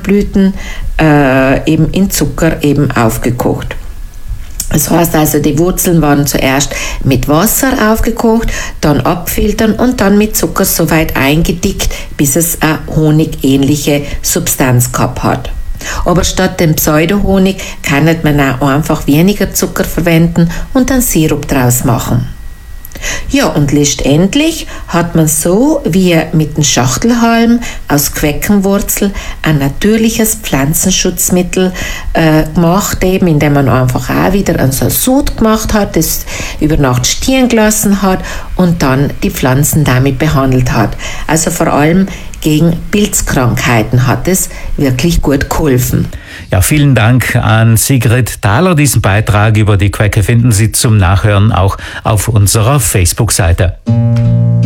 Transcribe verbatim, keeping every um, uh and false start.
Thymianblüten äh, eben in Zucker eben aufgekocht. Das heißt also, die Wurzeln waren zuerst mit Wasser aufgekocht, dann abfiltern und dann mit Zucker so weit eingedickt, bis es eine honigähnliche Substanz gehabt hat. Aber statt dem Pseudohonig kann man auch einfach weniger Zucker verwenden und dann Sirup draus machen. Ja, und letztendlich hat man so wie mit dem Schachtelhalm aus Queckenwurzel ein natürliches Pflanzenschutzmittel äh, gemacht, eben indem man einfach auch wieder ein so Sud gemacht hat, das über Nacht stehen gelassen hat und dann die Pflanzen damit behandelt hat. Also vor allem gegen Pilzkrankheiten hat es wirklich gut geholfen. Ja, vielen Dank an Sigrid Thaler. Diesen Beitrag über die Quecke finden Sie zum Nachhören auch auf unserer Facebook-Seite.